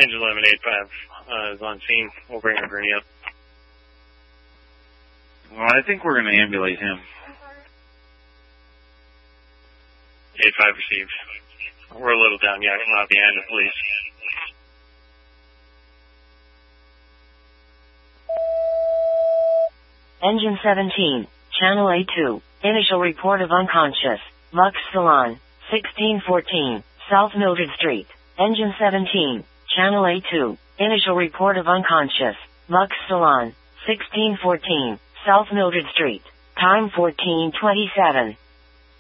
Engine 1185 is on scene. We'll bring our gurney up. Well, I think we're going to ambulate him. 85 received. We're a little down Yakima behind the police. Engine 17, Channel A2, initial report of unconscious, Lux Salon, 1614, South Mildred Street. Engine 17, Channel A2, initial report of unconscious, Lux Salon, 1614, South Mildred Street. Time 14:27.